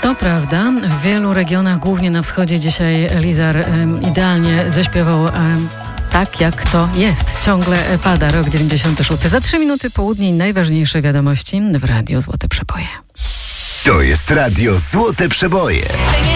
To prawda, w wielu regionach, głównie na wschodzie, dzisiaj Elizar idealnie zaśpiewał tak, jak to jest. Ciągle pada, rok 96. Za 3 minuty południe najważniejsze wiadomości w Radiu Złote Przeboje. To jest Radio Złote Przeboje.